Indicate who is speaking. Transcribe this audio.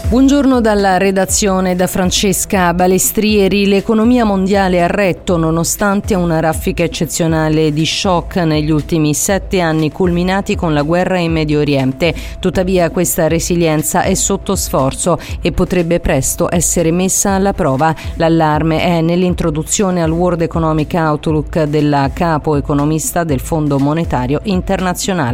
Speaker 1: Buongiorno dalla redazione da Francesca Balestrieri. L'economia mondiale ha retto nonostante una raffica eccezionale di shock negli ultimi 7 anni culminati con la guerra in Medio Oriente. Tuttavia questa resilienza è sotto sforzo e potrebbe presto essere messa alla prova. L'allarme è nell'introduzione al World Economic Outlook della capo economista del Fondo Monetario Internazionale.